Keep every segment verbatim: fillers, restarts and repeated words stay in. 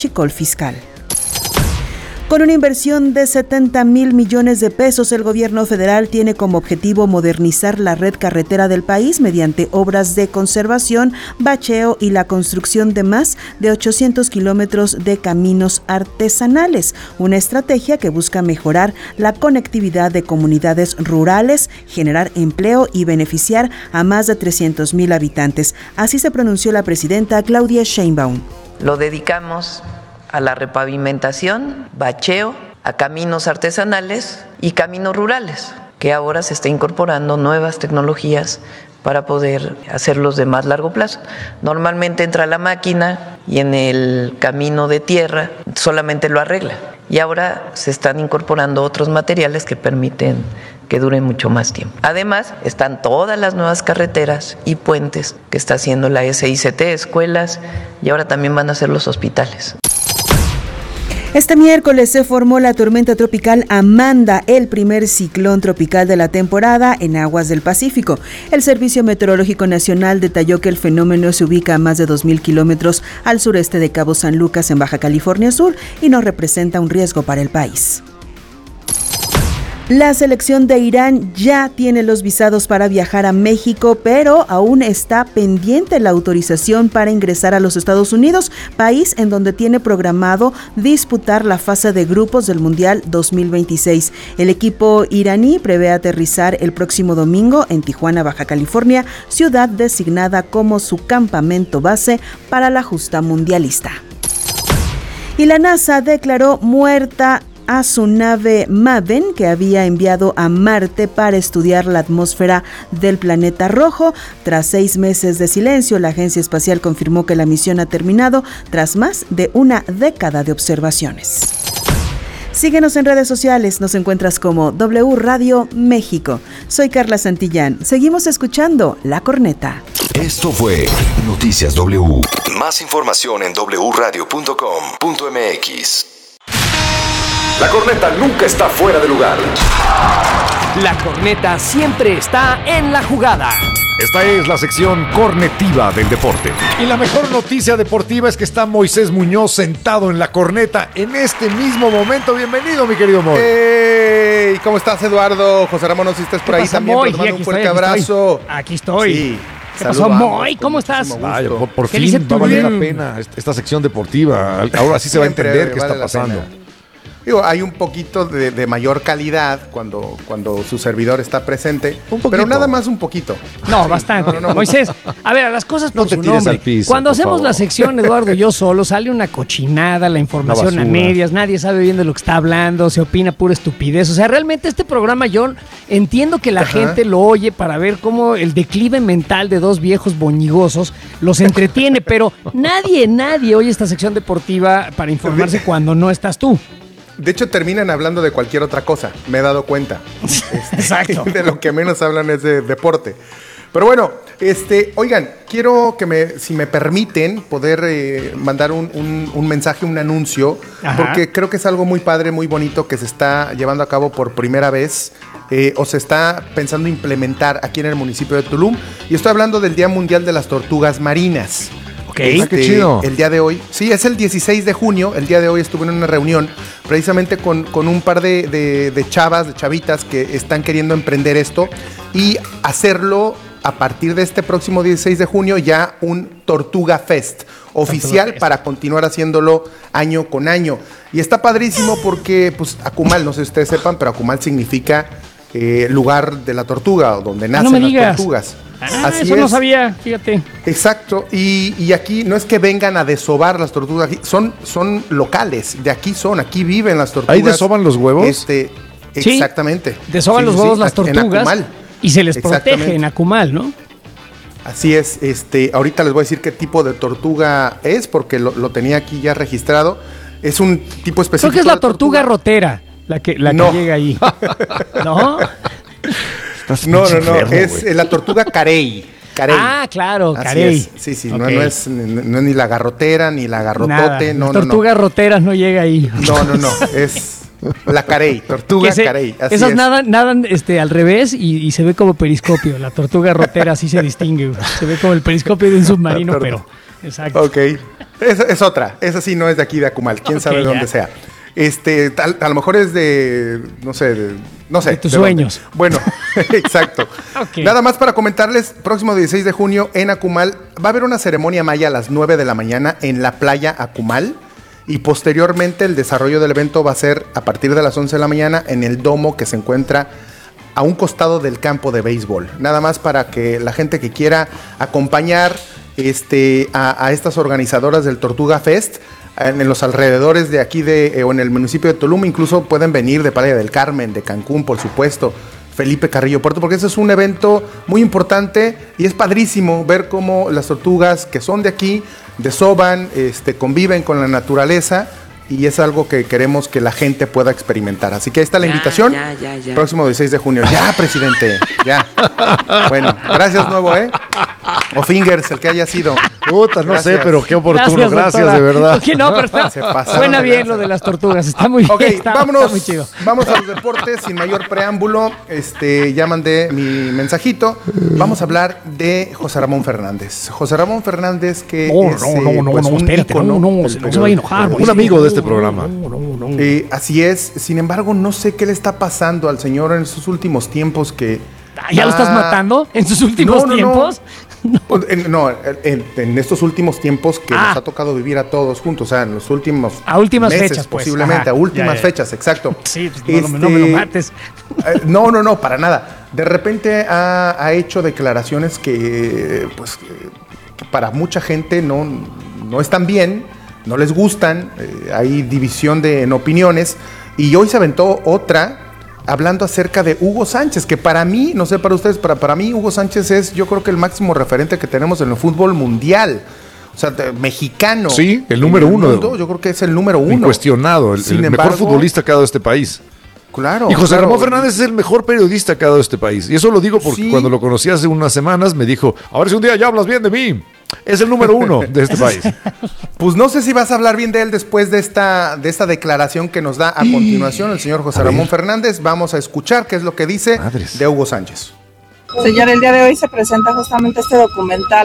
huachicol fiscal. Con una inversión de setenta mil millones de pesos, el gobierno federal tiene como objetivo modernizar la red carretera del país mediante obras de conservación, bacheo y la construcción de más de ochocientos kilómetros de caminos artesanales, una estrategia que busca mejorar la conectividad de comunidades rurales, generar empleo y beneficiar a más de trescientos mil habitantes. Así se pronunció la presidenta Claudia Sheinbaum. Lo dedicamos a la repavimentación, bacheo, a caminos artesanales y caminos rurales, que ahora se está incorporando nuevas tecnologías para poder hacerlos de más largo plazo. Normalmente entra la máquina y en el camino de tierra solamente lo arregla. Y ahora se están incorporando otros materiales que permiten que duren mucho más tiempo. Además, están todas las nuevas carreteras y puentes que está haciendo la S I C T, escuelas, y ahora también van a hacer los hospitales. Este miércoles se formó la tormenta tropical Amanda, el primer ciclón tropical de la temporada en aguas del Pacífico. El Servicio Meteorológico Nacional detalló que el fenómeno se ubica a más de dos mil kilómetros al sureste de Cabo San Lucas, en Baja California Sur, y no representa un riesgo para el país. La selección de Irán ya tiene los visados para viajar a México, pero aún está pendiente la autorización para ingresar a los Estados Unidos, país en donde tiene programado disputar la fase de grupos del Mundial dos mil veintiséis. El equipo iraní prevé aterrizar el próximo domingo en Tijuana, Baja California, ciudad designada como su campamento base para la justa mundialista. Y la NASA declaró muerta a su nave Maven, que había enviado a Marte para estudiar la atmósfera del planeta rojo. Tras seis meses de silencio, la Agencia Espacial confirmó que la misión ha terminado tras más de una década de observaciones. Síguenos en redes sociales, nos encuentras como W Radio México. Soy Carla Santillán, seguimos escuchando La Corneta. Esto fue Noticias W. Más información en doble u radio punto com punto m x. La corneta nunca está fuera de lugar. La corneta siempre está en la jugada. Esta es la sección cornetiva del deporte. Y la mejor noticia deportiva es que está Moisés Muñoz sentado en la corneta en este mismo momento. Bienvenido, mi querido Moy. ¡Hey! ¿Cómo estás, Eduardo? José Ramón, no sé si estás por ahí también. Moy? Te mando Sí, un fuerte estoy, abrazo. Aquí estoy. Aquí estoy. Sí. ¿Qué pasó, Moy? ¿Cómo estás? Vaya, por, por ¿Qué dice fin tu va a valer bien? la pena esta sección deportiva. Ahora sí se va a entender qué vale está la pasando. pena. Digo, hay un poquito de, de mayor calidad cuando, cuando su servidor está presente, pero nada más un poquito. No, bastante. No, no, no. Moisés, a ver, a las cosas por No te su tires nombre. al piso, Cuando por hacemos favor. la sección, Eduardo y yo solo, sale una cochinada, la información a basura. medias, nadie sabe bien de lo que está hablando, se opina pura estupidez. O sea, realmente este programa yo entiendo que la Ajá. gente lo oye para ver cómo el declive mental de dos viejos boñigosos los entretiene, pero nadie, nadie oye esta sección deportiva para informarse cuando no estás tú. De hecho, terminan hablando de cualquier otra cosa, me he dado cuenta. Este, Exacto. De lo que menos hablan es de deporte. Pero bueno, este, oigan, quiero que me, si me permiten, poder eh, mandar un, un, un mensaje, un anuncio, Ajá. porque creo que es algo muy padre, muy bonito que se está llevando a cabo por primera vez eh, o se está pensando implementar aquí en el municipio de Tulum. Y estoy hablando del Día Mundial de las Tortugas Marinas. Ok. Este, Ah, qué chido. El día de hoy, sí, es el dieciséis de junio, el día de hoy estuve en una reunión precisamente con, con un par de, de, de chavas, de chavitas que están queriendo emprender esto y hacerlo a partir de este próximo dieciséis de junio ya un Tortuga Fest oficial Fest. para continuar haciéndolo año con año. Y está padrísimo porque, pues, Acumal, no sé si ustedes sepan, pero Acumal significa eh, lugar de la tortuga, o donde Ah, nacen no me las digas. tortugas. Ah, Así eso no es. sabía, fíjate. Exacto, y, y aquí no es que vengan a desovar las tortugas, aquí son, son locales, de aquí son, aquí viven las tortugas. ¿Ahí desoban los huevos? Este, Sí, exactamente. Desoban Sí, los sí, huevos sí, las en tortugas Acumal. y se les protege Exactamente. en Acumal, ¿no? Así es, este, ahorita les voy a decir qué tipo de tortuga es, porque lo, lo tenía aquí ya registrado. Es un tipo específico. Creo que es la de tortuga rotera la que, la No. que llega ahí. ¿No? Estás No, no, pinche no, enfermo, es güey. eh, la tortuga carey. Carey. Ah, claro, Así carey. es. Sí, sí, no, Ok. no, es, no es ni la garrotera, ni la garrotote, Nada, no, las no, no. tortugas roteras no llega ahí. No, no, no, es la carey, tortuga Que se- carey. Así esas es. nadan, nadan este, al revés y, y se ve como periscopio. La tortuga rotera así se distingue. güey. Se ve como el periscopio de un submarino, La tor- pero... Exacto. Ok. Es, es otra, esa sí no es de aquí de Acumal, quién okay, sabe de dónde sea. Este, tal, a lo mejor es de, no sé, de, no sé. De tus de sueños. Dónde. Bueno, exacto. Okay. Nada más para comentarles, próximo dieciséis de junio en Acumal va a haber una ceremonia maya a las nueve de la mañana en la playa Acumal y posteriormente el desarrollo del evento va a ser a partir de las once de la mañana en el domo que se encuentra a un costado del campo de béisbol. Nada más para que la gente que quiera acompañar este, a, a estas organizadoras del Tortuga Fest en los alrededores de aquí de, eh, o en el municipio de Tulum, incluso pueden venir de Playa del Carmen, de Cancún, por supuesto, Felipe Carrillo Puerto, porque ese es un evento muy importante y es padrísimo ver cómo las tortugas que son de aquí desoban, este, conviven con la naturaleza y es algo que queremos que la gente pueda experimentar. Así que ahí está la ya, invitación. Ya, ya, ya. Próximo dieciséis de junio. Ya, presidente. Ya. Bueno, gracias nuevo, ¿eh? O Fingers, el que haya sido. Puta, no gracias. sé, pero qué oportuno. Gracias, gracias de verdad. Okay, no, pero está, suena bien gracias. Lo de las tortugas. Está muy okay, bien. Está, vámonos, está muy chido. Vamos a los deportes sin mayor preámbulo. Este, ya mandé mi mensajito. Vamos a hablar de José Ramón Fernández. José Ramón Fernández, que no, es no, no, no, pues, no, un espérate, ícono, no, no, no, no se va a enojar. Un amigo de este programa. No, no, no. Eh, así es. Sin embargo, no sé qué le está pasando al señor en sus últimos tiempos que... ¿Ya ah, lo estás matando en sus últimos no, no, tiempos? No, no. En, no en, en estos últimos tiempos que ah. nos ha tocado vivir a todos juntos, o sea, en los últimos a últimas meses, fechas, pues. posiblemente, Ajá. a últimas ya, ya. fechas, exacto. Sí, pues, no, este, no me lo mates. No, no, no, para nada. De repente ha, ha hecho declaraciones que, pues, que para mucha gente no, no están bien, no les gustan, eh, hay división de, en opiniones, y hoy se aventó otra hablando acerca de Hugo Sánchez, que para mí, no sé para ustedes, para, para mí Hugo Sánchez es yo creo que el máximo referente que tenemos en el fútbol mundial. O sea, de, mexicano. Sí, el número el uno. Mundo, yo creo que es el número uno. Incuestionado, el, el embargo, mejor futbolista que ha dado este país. Claro. Y José claro. Ramón Fernández es el mejor periodista que ha dado este país. Y eso lo digo porque sí. cuando lo conocí hace unas semanas me dijo, a ver si un día ya hablas bien de mí. Es el número uno de este país. Pues no sé si vas a hablar bien de él después de esta, de esta declaración que nos da a continuación el señor José Ramón Fernández. Vamos a escuchar qué es lo que dice Madres. de Hugo Sánchez. Señor, el día de hoy se presenta justamente este documental.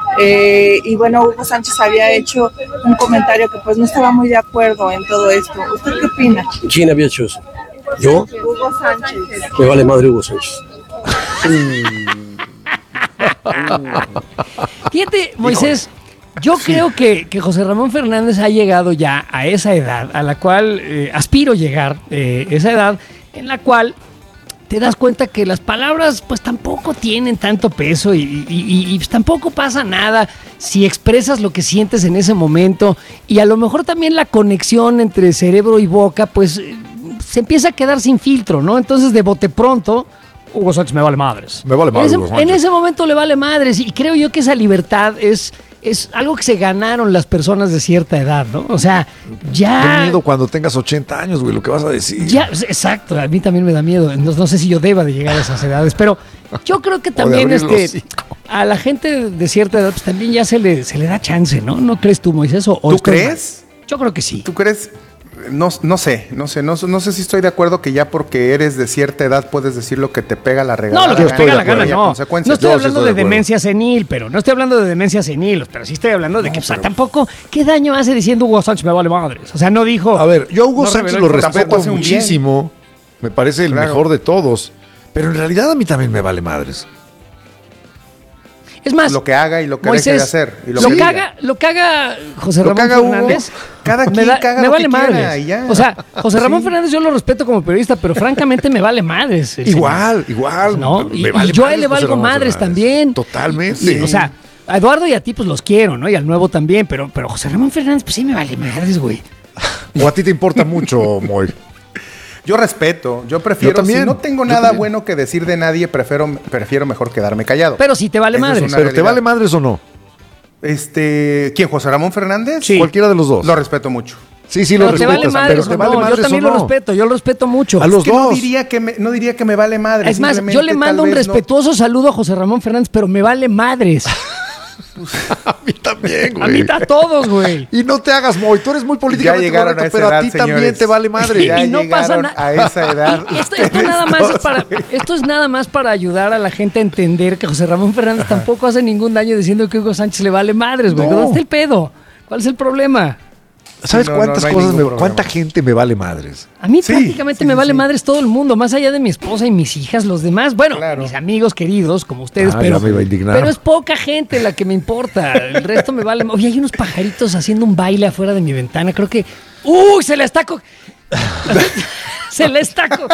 Eh, y bueno, Hugo Sánchez había hecho un comentario que pues no estaba muy de acuerdo en todo esto. ¿Usted qué opina? ¿Quién había hecho eso? ¿Yo? Hugo Sánchez. Me vale madre Hugo Sánchez. Fíjate, Moisés, yo sí. creo que, que José Ramón Fernández ha llegado ya a esa edad a la cual eh, aspiro llegar, eh, esa edad en la cual te das cuenta que las palabras pues tampoco tienen tanto peso y, y, y, y tampoco pasa nada si expresas lo que sientes en ese momento y a lo mejor también la conexión entre cerebro y boca pues se empieza a quedar sin filtro, ¿no? Entonces de bote pronto Hugo Sánchez me vale madres. Me vale madres. En ese, en ese momento le vale madres y creo yo que esa libertad es, es algo que se ganaron las personas de cierta edad, ¿no? O sea, ya... Qué miedo cuando tengas ochenta años, güey, lo que vas a decir. Ya, exacto, a mí también me da miedo. No, no sé si yo deba de llegar a esas edades, pero yo creo que también este, a la gente de cierta edad pues también ya se le, se le da chance, ¿no? ¿No crees tú, Moisés? ¿O, ¿Tú crees? Mal? Yo creo que sí. ¿Tú crees? No, no sé, no sé, no, no sé si estoy de acuerdo que ya porque eres de cierta edad puedes decir lo que te pega la regalada. No, lo que te pega la gana, no. No estoy hablando sí estoy de, de demencia senil, pero no estoy hablando de demencia senil, pero sí estoy hablando de no, que, pero... o sea, tampoco, ¿qué daño hace diciendo Hugo Sánchez me vale madres? O sea, no dijo... A ver, yo a Hugo no Sánchez lo respeto muchísimo, me parece el claro. mejor de todos, pero en realidad a mí también me vale madres. Es más, lo que haga y lo que Moisés, deje de hacer. Y lo, lo, que que haga, lo que haga José lo Ramón que haga Fernández. Hugo, cada quien me, da, caga me lo vale que madres. Y ya. O sea, José Ramón sí. Fernández yo lo respeto como periodista, pero francamente me vale madres. Igual, señor. igual. ¿No? Me Y, vale y yo a él madres, le valgo madres también. Totalmente. Sí. O sea, a Eduardo y a ti pues los quiero, ¿no? Y al nuevo también, pero, pero José Ramón Fernández pues sí me vale madres, güey. O a ti te importa mucho, Moy. Yo respeto, yo prefiero, yo si no tengo nada bueno que decir de nadie, prefiero, prefiero mejor quedarme callado. Pero si te vale Esa madres. Es ¿Pero realidad. te vale madres o no? Este, ¿quién? ¿José Ramón Fernández? Sí. Cualquiera de los dos. Lo respeto mucho. Sí, sí, pero lo te respetas, vale madres pero te vale no, madres yo también o lo no. respeto, yo lo respeto mucho. A los es que dos. No diría que, me, no diría que me vale madres. Es más, yo le mando un respetuoso no... saludo a José Ramón Fernández, pero me vale madres. A mí también, güey. A mí a todos, güey. Y no te hagas, Moy, tú eres muy políticamente correcto, a pero edad, a ti señores. También te vale madre. Ya y no pasa nada. A esa edad. Esto, esto, nada más es para, esto es nada más para ayudar a la gente a entender que José Ramón Fernández tampoco hace ningún daño diciendo que Hugo Sánchez le vale madres, güey. No. ¿Dónde está el pedo? ¿Cuál es el problema? ¿Sabes Sí, no, cuántas no, no hay cosas, ningún me, problema. cuánta gente me vale madres? A mí Sí, prácticamente sí, me sí, vale sí. madres todo el mundo, más allá de mi esposa y mis hijas, los demás, bueno, Claro. mis amigos queridos, como ustedes, Ah, pero, ya me iba a indignar. pero es poca gente la que me importa, el resto me vale. Oye, hay unos pajaritos haciendo un baile afuera de mi ventana, creo que... ¡Uy, se la está... co- se la está... co-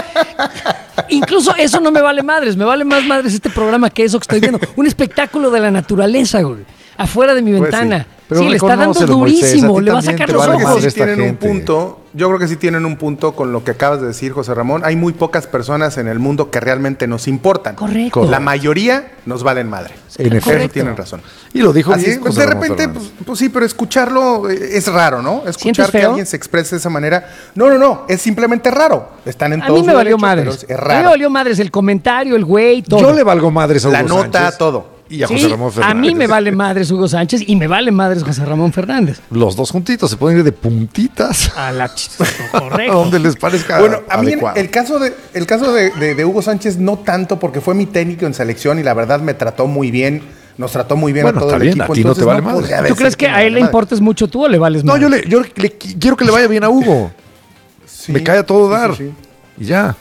Incluso eso no me vale madres, me vale más madres este programa que eso que estoy viendo. Un espectáculo de la naturaleza, güey, afuera de mi Pues ventana. sí. Pero Sí, le está dando reconócelo, Moisés, durísimo, a ti le va a también sacar te los vale Yo creo ojos. que sí esta tienen un gente. punto. Yo creo que sí tienen un punto con lo que acabas de decir, José Ramón. Hay muy pocas personas en el mundo que realmente nos importan. Correcto. La mayoría nos valen madre. En Eso efecto. tienen razón. Y lo dijo Así bien, es, pues, José de Ramón repente, Fernández. pues, pues sí, pero escucharlo eh, es raro, ¿no? ¿Sientes Escuchar que feo? alguien se exprese de esa manera. No, no, no, es simplemente raro. Están en A todo mí me su valió derecho, madres. pero es- es A mí me raro. valió madres el comentario, el güey, todo. Yo le valgo madres a Hugo La nota, Sánchez todo. Y a Sí, José Ramón a Fernández. mí me vale madres Hugo Sánchez y me vale madres José Ramón Fernández. Los dos juntitos se pueden ir de puntitas A la ch- a correcto. donde les parezca Bueno, a mí adecuado. el caso, de, el caso de, de- de Hugo Sánchez no tanto porque fue mi técnico en selección y la verdad me trató muy bien, nos trató muy bien Bueno, a todo está el bien, equipo. a ti no te entonces vale madre. podría ¿Tú decir crees que me a vale él le madre. importes mucho tú o le vales No, madres? yo le, yo le qui- quiero que le vaya bien a Hugo. Sí, Me cae a todo sí, dar. sí, sí. Y ya.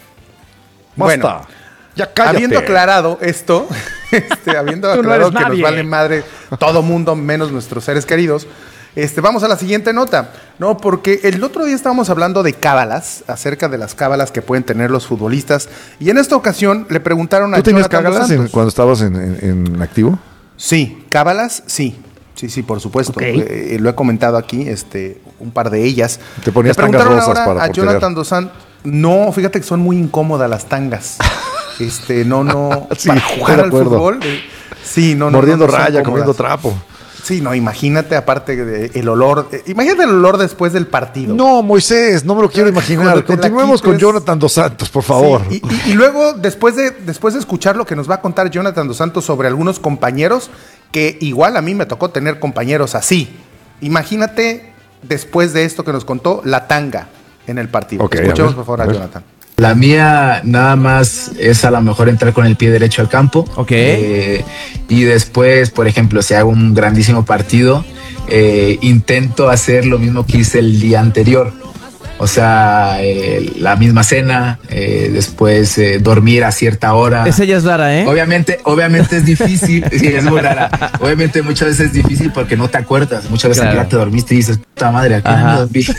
Bueno, Basta. Ya cállate. Habiendo aclarado esto, este, habiendo Tú no aclarado eres que nadie. nos vale madre todo mundo menos nuestros seres queridos, este, vamos a la siguiente nota. No, porque el otro día estábamos hablando de cábalas, acerca de las cábalas que pueden tener los futbolistas, y en esta ocasión le preguntaron a ¿Tú tenías Jonathan Dos cágalas en- Santos. cuando estabas en, en- en activo? Sí, cábalas, sí. Sí, sí, por supuesto. Ok. Eh, lo he comentado aquí, este, un par de ellas. Te ponías Le preguntaron tangas rosas ahora para a porterear. Jonathan Dos Santos. No, fíjate que son muy incómodas las tangas. Este, no, no. Sí, para estoy jugar de al acuerdo. fútbol. eh, sí, no, no. Mordiendo no, no son raya, cómodas. comiendo trapo. Sí, no, imagínate, aparte de el olor. eh, imagínate el olor después del partido. No, Moisés, no me lo quiero imaginar. Cuando te la Continuemos con quites. Jonathan Dos Santos, por favor. Sí, y, y- y luego, después de, después de escuchar lo que nos va a contar Jonathan Dos Santos sobre algunos compañeros, que igual a mí me tocó tener compañeros así. Imagínate, después de esto que nos contó, la tanga en el partido. Ok, a Escuchemos, ver, por favor, a a ver. Jonathan. La mía nada más es a lo mejor entrar con el pie derecho al campo. Ok. Eh, y después, por ejemplo, si hago un grandísimo partido, eh, intento hacer lo mismo que hice el día anterior. O sea, eh, la misma cena, eh, después eh, dormir a cierta hora. Esa ya es rara, ¿eh? Obviamente, obviamente es difícil, sí, es muy rara. Obviamente muchas veces es difícil porque no te acuerdas. Muchas veces Claro. ya te dormiste y dices, puta madre, aquí Ajá. me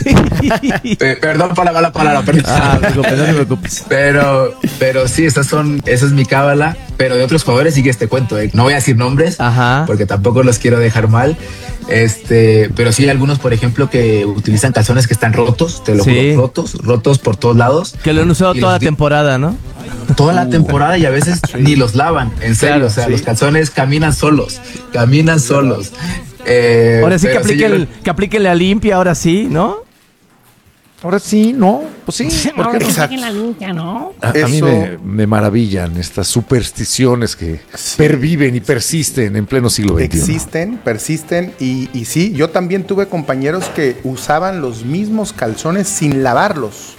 dormí. Pe- Perdón por la mala palabra, perdón. Ah, no te preocupes, no te preocupes. Pero, pero sí, esas son, esa es mi cábala. Pero de otros jugadores sí que te cuento, ¿eh? No voy a decir nombres, Ajá. porque tampoco los quiero dejar mal. Este, pero sí hay algunos, por ejemplo, que utilizan calzones que están rotos, te lo Sí. juro, rotos, rotos por todos lados. Que lo han usado Y toda la los di- temporada, ¿no? Toda la temporada y a veces ni los lavan, en serio. Claro, o sea, sí. los calzones caminan solos, caminan solos. Eh, Ahora sí que pero aplique, yo el, que aplique la limpia, ahora sí, ¿no? Ahora sí, no. Pues sí. ¿por qué no? Exacto. la limpia, ¿no? A, a mí Eso- me, me maravillan estas supersticiones que perviven y persisten en pleno siglo veintiuno. Existen, persisten y, y sí, yo también tuve compañeros que usaban los mismos calzones sin lavarlos.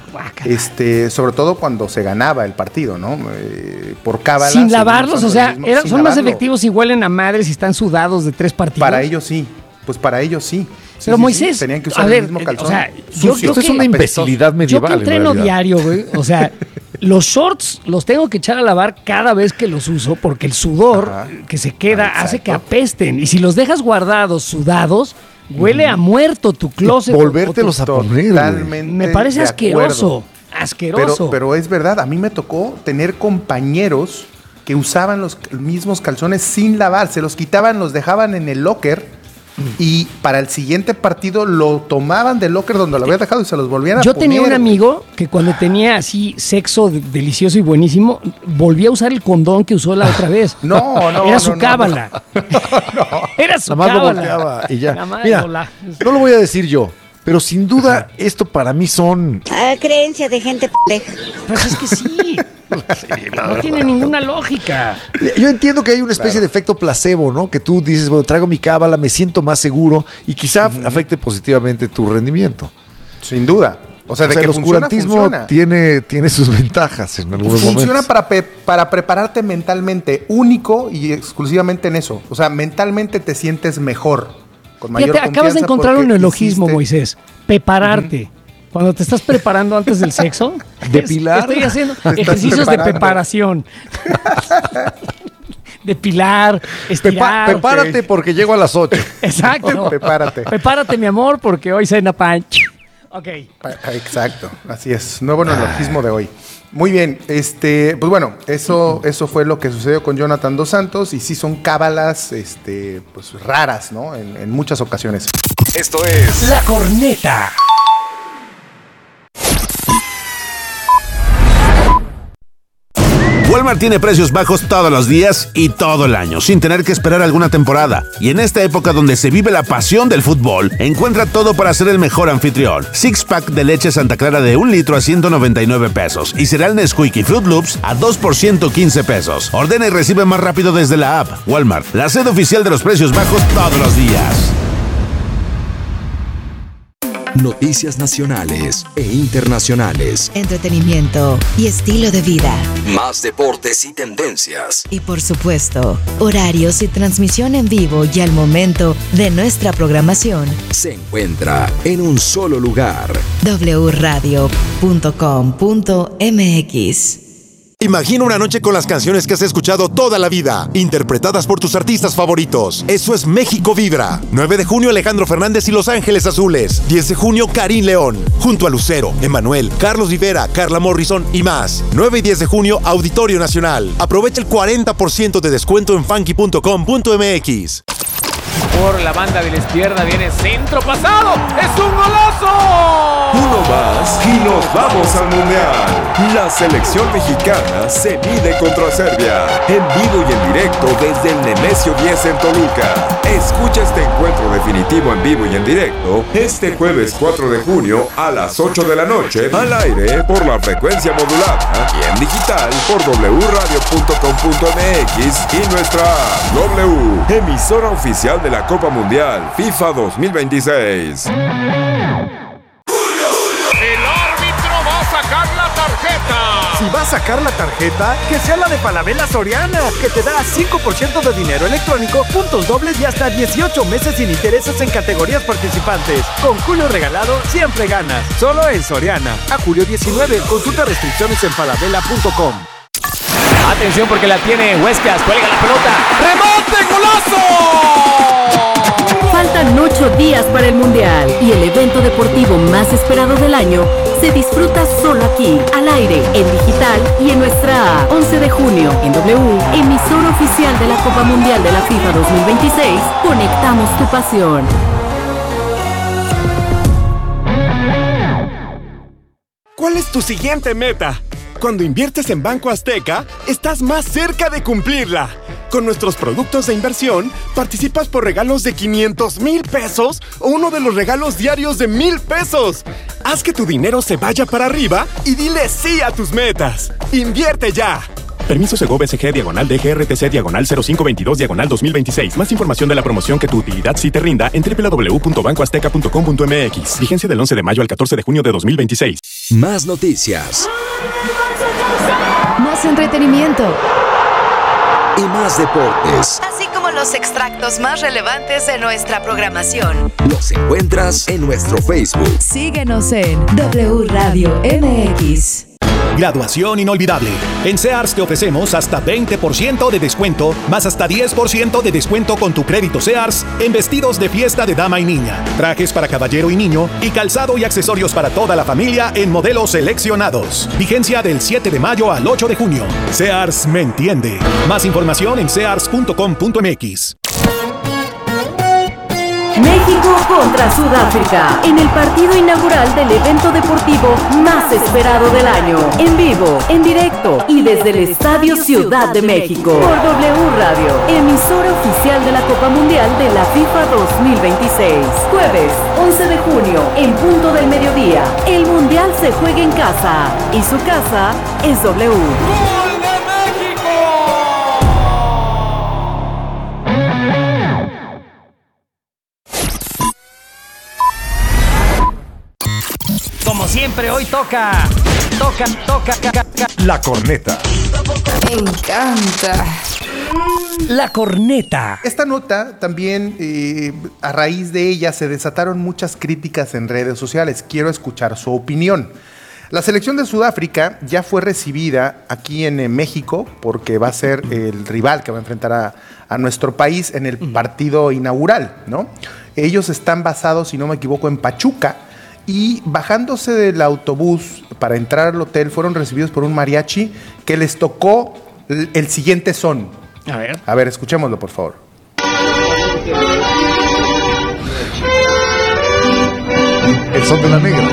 Este, sobre todo cuando se ganaba el partido, ¿no? Eh, por cábala. Sin seguían lavarlos, usando o sea, los mismos- eran- sin son más lavarlo. efectivos y huelen a madres y están sudados de tres partidos. Para ellos sí, pues para ellos sí. Sí, Pero sí, Moisés, sí, tenían que usar a ver, el mismo eh, calzón. o sea, yo sucio, creo Esto es que- una imbecilidad Yo medieval. que en entreno realidad. diario, güey, o sea, los shorts los tengo que echar a lavar cada vez que los uso porque el sudor Ajá. que se queda Ah, hace que exacto. apesten. Y si los dejas guardados, sudados, huele a muerto tu closet. Volvértelos a poner, güey. Totalmente Me parece de asqueroso. acuerdo. Asqueroso. Pero, pero es verdad, a mí me tocó tener compañeros que usaban los mismos calzones sin lavar, se los quitaban, los dejaban en el locker y para el siguiente partido lo tomaban del locker donde lo había dejado y se los volvían a Yo poner. tenía un amigo que cuando tenía así sexo de- delicioso y buenísimo, volvía a usar el condón que usó la otra vez. No, no, Era no, su no, cábala. Era su Nada más lo cábala. volteaba y ya. Nada más Mira, lo la- no lo voy a decir yo, pero sin duda esto para mí son... Ah, creencia de gente pendeja. Pues es que sí. No tiene ninguna lógica. Yo entiendo que hay una especie de efecto placebo, ¿no? Que tú dices, bueno, traigo mi cábala, me siento más seguro y quizá afecte positivamente tu rendimiento. Sin duda. O sea, O de sea, que el funciona, oscurantismo funciona. tiene, tiene sus ventajas en algunos Funciona momentos. para, pe- para prepararte mentalmente, único y exclusivamente en eso. O sea, mentalmente te sientes mejor con mayor Fíjate, confianza. acabas de encontrar un neologismo, hiciste... Moisés. Prepararte. Uh-huh. Cuando te estás preparando antes del sexo. ¿Depilar? Estoy haciendo ejercicios preparando. de preparación. Depilar, estirar. Pepa- prepárate okay. porque llego a las ocho. Exacto. No, prepárate. Prepárate, mi amor, porque hoy cena pan. Ok. Exacto, así es. Nuevo neologismo de hoy. Muy bien, este, pues bueno, eso, eso fue lo que sucedió con Jonathan Dos Santos y sí son cábalas, este, pues raras, ¿no? En, en muchas ocasiones. Esto es La Corneta. Walmart tiene precios bajos todos los días y todo el año, sin tener que esperar alguna temporada. Y en esta época donde se vive la pasión del fútbol, encuentra todo para ser el mejor anfitrión. Six pack de leche Santa Clara de un litro a ciento noventa y nueve pesos. Y cereal Nesquik y Fruit Loops a dos por ciento quince pesos. Ordena y recibe más rápido desde la app. Walmart, la sede oficial de los precios bajos todos los días. Noticias nacionales e internacionales. Entretenimiento y estilo de vida. Más deportes y tendencias. Y por supuesto, horarios y transmisión en vivo y al momento de nuestra programación. Se encuentra en un solo lugar. doble u radio punto com punto m x. Imagina una noche con las canciones que has escuchado toda la vida, interpretadas por tus artistas favoritos. Eso es México Vibra. nueve de junio, Alejandro Fernández y Los Ángeles Azules. diez de junio, Karim León. Junto a Lucero, Emanuel, Carlos Rivera, Carla Morrison y más. nueve y diez de junio, Auditorio Nacional. Aprovecha el cuarenta por ciento de descuento en funky punto com punto m x. Por la banda de la izquierda viene centro pasado. ¡Es un golazo! Uno más y nos vamos al Mundial. La selección mexicana se mide contra Serbia. En vivo y en directo desde el Nemesio diez en Toluca. Escucha este encuentro definitivo en vivo y en directo este jueves cuatro de junio a las ocho de la noche al aire por la frecuencia modulada y en digital por doble u radio punto com punto m x y nuestra app W, emisora oficial de la Copa Mundial FIFA dos mil veintiséis. El árbitro va a sacar la tarjeta. Si va a sacar la tarjeta, que sea la de Falabella Soriana, que te da cinco por ciento de dinero electrónico, puntos dobles y hasta dieciocho meses sin intereses en categorías participantes. Con Julio regalado, siempre ganas. Solo en Soriana. A julio diecinueve. Consulta restricciones en falabella punto com. Atención porque la tiene Huescas, cuelga la pelota. ¡Rebote, golazo! Faltan ocho días para el Mundial y el evento deportivo más esperado del año se disfruta solo aquí, al aire, en digital y en nuestra app. once de junio, en W, emisora oficial de la Copa Mundial de la FIFA dos mil veintiséis, conectamos tu pasión. ¿Cuál es tu siguiente meta? Cuando inviertes en Banco Azteca, estás más cerca de cumplirla. Con nuestros productos de inversión, participas por regalos de quinientos mil pesos o uno de los regalos diarios de mil pesos. Haz que tu dinero se vaya para arriba y dile sí a tus metas. ¡Invierte ya! Permiso Segov S G diagonal D G R T C diagonal cero cinco veintidós diagonal dos mil veintiséis. Más información de la promoción que tu utilidad sí te rinda en doble u doble u doble u punto banco azteca punto com punto m x. Vigencia del once de mayo al catorce de junio de dos mil veintiséis. Más noticias. Más entretenimiento. Y más deportes. Así como los extractos más relevantes de nuestra programación. Los encuentras en nuestro Facebook. Síguenos en W Radio M X. Graduación inolvidable. En Sears te ofrecemos hasta veinte por ciento de descuento, más hasta diez por ciento de descuento con tu crédito Sears en vestidos de fiesta de dama y niña, trajes para caballero y niño y calzado y accesorios para toda la familia en modelos seleccionados. Vigencia del siete de mayo al ocho de junio. Sears me entiende. Más información en sears punto com punto m x. México contra Sudáfrica en el partido inaugural del evento deportivo más esperado del año. En vivo, en directo y desde el Estadio Ciudad de México. Por W Radio, emisora oficial de la Copa Mundial de la FIFA dos mil veintiséis. Jueves, once de junio, en punto del mediodía. El Mundial se juega en casa y su casa es W. Como siempre, hoy toca, toca, toca, toca. La corneta. Me encanta. La corneta. Esta nota también, eh, a raíz de ella, se desataron muchas críticas en redes sociales. Quiero escuchar su opinión. La selección de Sudáfrica ya fue recibida aquí en eh, México porque va a ser el rival que va a enfrentar a, a nuestro país en el partido inaugural, ¿no? Ellos están basados, si no me equivoco, en Pachuca, y bajándose del autobús para entrar al hotel fueron recibidos por un mariachi que les tocó el, el siguiente son. A ver. A ver, escuchémoslo, por favor. El son de la negra.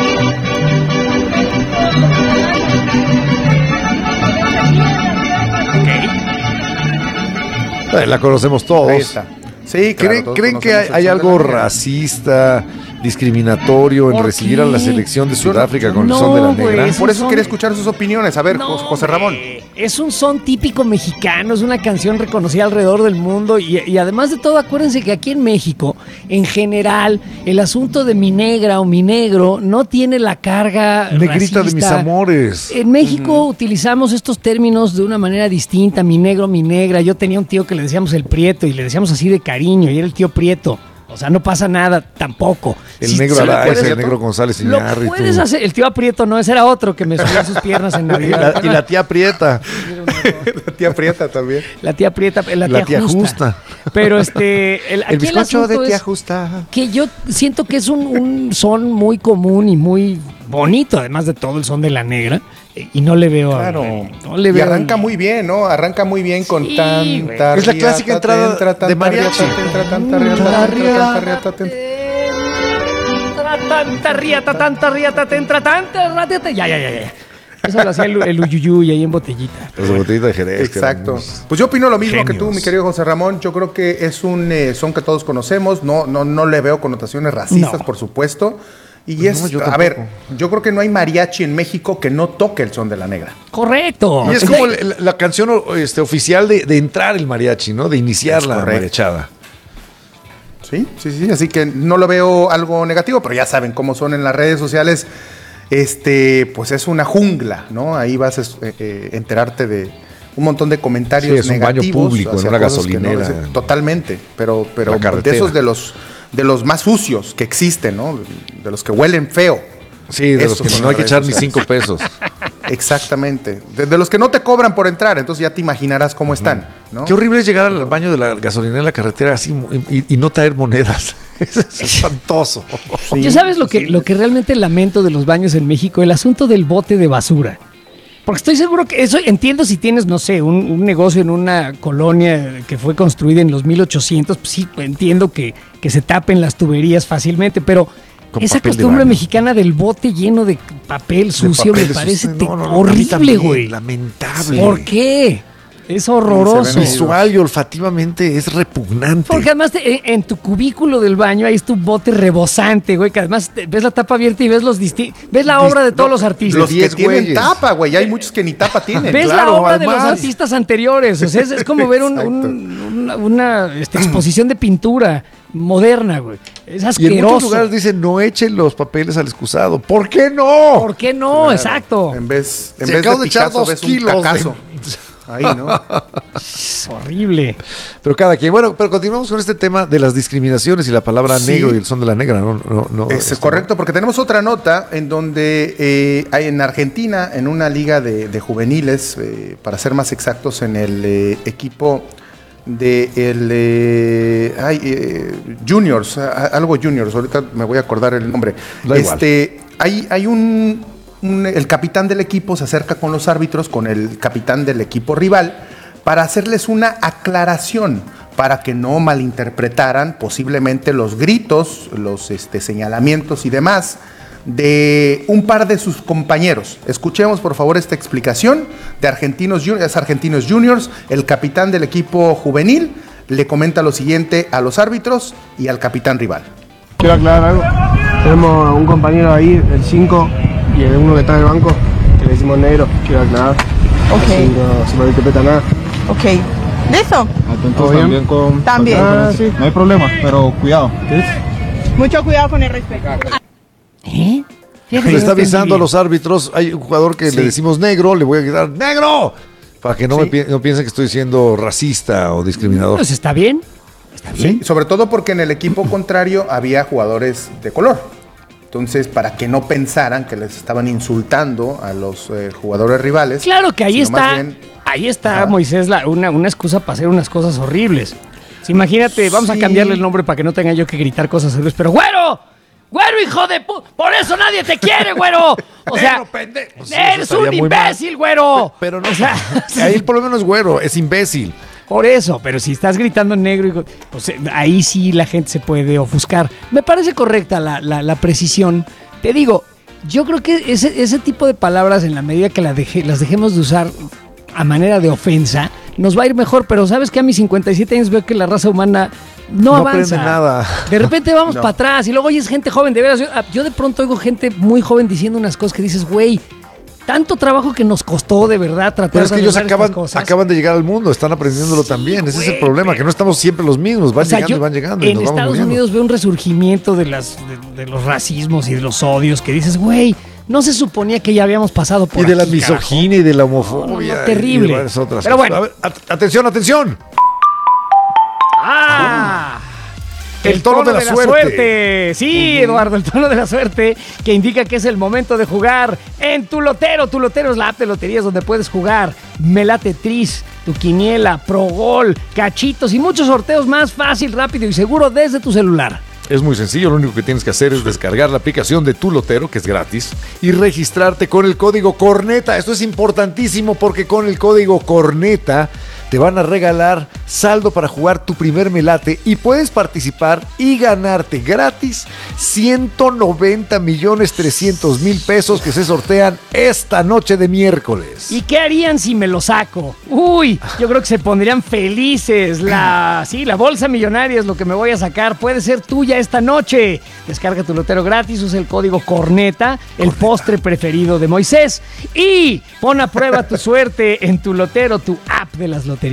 Okay. La conocemos todos. Ahí está. Sí, claro, ¿Creen, ¿creen que hay, hay algo racista, discriminatorio en recibir a la selección de Sudáfrica con no, el son de la negra? Por eso son... quería escuchar sus opiniones. A ver, no, José Ramón. Es un son típico mexicano, es una canción reconocida alrededor del mundo y, y además de todo, acuérdense que aquí en México, en general, el asunto de mi negra o mi negro no tiene la carga Negrita racista. De mis amores. En México uh-huh. utilizamos estos términos de una manera distinta, mi negro, mi negra. Yo tenía un tío que le decíamos el Prieto y le decíamos así de cariño y era el tío Prieto. O sea, no pasa nada tampoco. El si, negro si Araiza, el negro González Iñárritu. Lo puedes hacer. El tío Aprieto no, ese era otro que me subía a sus piernas en Navidad. Y la, y la tía Prieta. La tía Prieta también. La tía Prieta, la tía, la tía Justa. Justa. Pero este... El, el bizcocho el de tía Justa. Que yo siento que es un, un son muy común y muy bonito, además de todo el son de la negra. Y no le veo... Claro. No le y veo arranca muy bien, ¿no? Arranca muy bien con sí, tanta... Es la clásica entrada entra, de mariachi. Tanta riata, tanta riata, te entra tanta riata. Ya, ya, ya, ya. Eso lo hacía el, el uyuyuy ahí en botellita. Los de botellita de Jerez. Exacto. Pues yo opino lo mismo genios. que tú, mi querido José Ramón. Yo creo que es un eh, son que todos conocemos. No, no, no le veo connotaciones racistas, no. por supuesto. Y pues es, no, a ver, yo creo que no hay mariachi en México que no toque el son de la negra. Correcto. Y es como la, la canción este, oficial de, de entrar el mariachi, ¿no? De iniciar es la correcto. mariachada. Sí, sí, sí. Así que no lo veo algo negativo, pero ya saben cómo son en las redes sociales. Este, pues es una jungla, ¿no? Ahí vas a eh, enterarte de un montón de comentarios sí, es negativos. Un baño público, en una gasolinera. No, totalmente, pero, pero de esos de los... de los más sucios que existen, ¿no? De los que huelen feo. Sí, de Esos los que no hay que echar sociales. Ni cinco pesos. Exactamente. De, de los que no te cobran por entrar, entonces ya te imaginarás cómo están, ¿no? Qué horrible es llegar al baño de la gasolinera en la carretera así y, y no traer monedas. Es espantoso. Sí, ¿Yo sabes lo que, sí. lo que realmente lamento de los baños en México? El asunto del bote de basura. Porque estoy seguro que eso, entiendo si tienes, no sé, un, un negocio en una colonia que fue construida en los mil ochocientos, pues sí, entiendo que, que se tapen las tuberías fácilmente, pero Con esa costumbre mexicana del bote lleno de papel sucio de papel me parece sucio. No, no, no, horrible, güey. Lamentable. ¿Por qué? Es horroroso. Visual y olfativamente es repugnante. Porque además te, en, en tu cubículo del baño ahí es tu bote rebosante, güey, que además te, ves la tapa abierta y ves los disti- ves la obra de todos no, los artistas. Los que tienen güeyes. tapa, güey, hay muchos que ni tapa tienen. Ves claro, la obra además. de los artistas anteriores, o sea, es, es como ver un, un, una, una este, exposición de pintura moderna, güey. Es asqueroso. Y en muchos lugares dicen no echen los papeles al excusado. ¿Por qué no? ¿Por qué no? Claro. Exacto. En vez, en vez de, de echar dos ves kilos un cacazo. De... Ahí, ¿no? Es horrible. Pero cada quien. Bueno, pero continuamos con este tema de las discriminaciones y la palabra sí. negro y el son de la negra, ¿no? no, no es esto. Correcto, porque tenemos otra nota en donde eh, hay en Argentina, en una liga de, de juveniles, eh, para ser más exactos, en el eh, equipo de el eh, ay, eh, Juniors, algo Juniors, ahorita me voy a acordar el nombre. Da este, hay, hay un el capitán del equipo se acerca con los árbitros, con el capitán del equipo rival, para hacerles una aclaración, para que no malinterpretaran posiblemente los gritos, los este, señalamientos y demás de un par de sus compañeros. Escuchemos por favor esta explicación de Argentinos Juniors, Argentinos Juniors. El capitán del equipo juvenil le comenta lo siguiente a los árbitros y al capitán rival. Quiero aclarar algo. Tenemos a un compañero ahí, el cinco, y el uno que está en el banco, que le decimos negro. Quiero aclarar. Ok. Así no se malinterpreta nada. Ok. ¿Listo? Atentos también con... También. Ah, sí. No hay problema, pero cuidado. ¿Sí? Mucho cuidado con el respeto. ¿Eh? Le está avisando a los árbitros. Hay un jugador que sí. le decimos negro, le voy a gritar ¡negro! Para que no, Sí. me pi- no piensen que estoy siendo racista o discriminador. Pues está bien. Está bien. Sí, sobre todo porque en el equipo contrario había jugadores de color. Entonces, para que no pensaran que les estaban insultando a los eh, jugadores rivales. Claro que ahí sino más está, bien- ahí está, Ajá. Moisés, la- una, una excusa para hacer unas cosas horribles. Sí, imagínate, vamos a Sí. cambiarle el nombre para que no tenga yo que gritar cosas horribles, pero ¡güero! ¡Güero, hijo de pu! ¡Por eso nadie te quiere, güero! O sea, Pues sí, eres eso un estaría muy mal. imbécil, güero. Pero no, O sea, ahí el problema no es güero, es imbécil. por eso, pero si estás gritando en negro, hijo, pues eh, ahí sí la gente se puede ofuscar. Me parece correcta la, la- la precisión. Te digo, yo creo que ese, ese tipo de palabras, en la medida que la deje- las dejemos de usar a manera de ofensa, nos va a ir mejor. Pero sabes que a mis cincuenta y siete años veo que la raza humana no, No avanza. aprende nada. De repente vamos No. para atrás y luego oyes gente joven. De veras, yo, yo de pronto oigo gente muy joven diciendo unas cosas que dices, güey, tanto trabajo que nos costó de verdad tratar Pero es de que ellos arreglar acaban, estas cosas. acaban de llegar al mundo, están aprendiéndolo también. Ese es el güey, problema, pero- que no estamos siempre los mismos, van O sea, llegando yo y van llegando. y en nos vamos Estados muriendo. Unidos veo un resurgimiento de, las, de, de los racismos y de los odios que dices, güey, no se suponía que ya habíamos pasado por Y de la aquí, misoginia y de la homofobia. No, no, y de terrible. varias otras Pero cosas. bueno. A ver, at- atención, atención. carajo. ¡Ah! El tono de la suerte. Sí, Eduardo, el tono de la suerte que indica que es el momento de jugar en Tu Lotero. Tu Lotero es la app de loterías donde puedes jugar Melate Tris, Tu Quiniela, Pro Gol, Cachitos y muchos sorteos más fácil, rápido y seguro desde tu celular. Es muy sencillo, lo único que tienes que hacer es descargar la aplicación de Tu Lotero, que es gratis, y registrarte con el código CORNETA. Esto es importantísimo porque con el código CORNETA te van a regalar saldo para jugar tu primer melate y puedes participar y ganarte gratis ciento noventa millones trescientos mil pesos que se sortean esta noche de miércoles. ¿Y qué harían si me lo saco? Uy, yo creo que se pondrían felices. La, sí, la bolsa millonaria es lo que me voy a sacar. Puede ser tuya esta noche. Descarga Tu Lotero gratis, usa el código CORNETA, el postre preferido de Moisés. Y pon a prueba tu suerte en Tu Lotero, tu app de las loterías.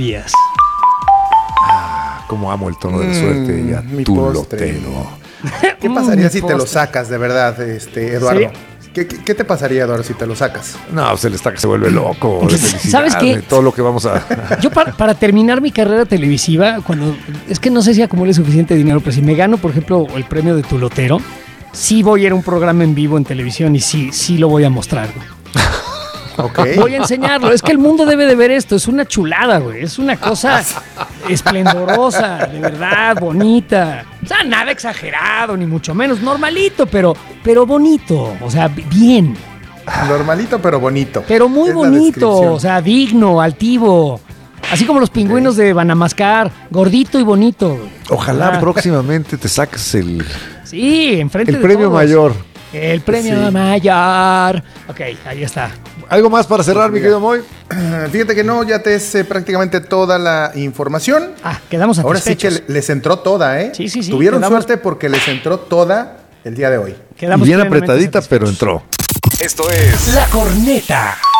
Como amo el tono de la suerte ya, mi Tu postre. Lotero. ¿Qué Mm, pasaría mi si te lo postre. sacas de verdad, este, Eduardo? ¿Sí? ¿Qué, qué, qué te pasaría, Eduardo, si te lo sacas? No, se le está que se vuelve loco. de felicidad, ¿Sabes qué? de todo lo que vamos a... Yo para, para terminar mi carrera televisiva, cuando es que no sé si acumule suficiente dinero, pero si me gano, por ejemplo, el premio de Tu Lotero, sí voy a ir a un programa en vivo en televisión y sí, sí lo voy a mostrar, güey. Okay. Voy a enseñarlo. Es que el mundo debe de ver esto. Es una chulada, güey. Es una cosa esplendorosa, de verdad, bonita. O sea, nada exagerado, ni mucho menos. Normalito, pero, pero bonito. O sea, bien. Normalito, pero bonito. Pero muy Es la bonito. descripción. O sea, digno, altivo. Así como los pingüinos de Banamascar. Gordito y bonito. Ojalá Ah. próximamente te saques el, Sí, enfrente el de premio todos. mayor. El premio Sí. mayor. Ok, ahí está. ¿Algo más para cerrar, mi querido Moy? Fíjate que no, ya te es eh, prácticamente toda la información. Ah, quedamos Ahora sí que satisfechos. le- les entró toda, ¿eh? Sí, sí, sí, Tuvieron quedamos- suerte porque les entró toda el día de hoy. Quedamos Bien plenamente apretadita, pero satisfechos. entró. Esto es La Corneta.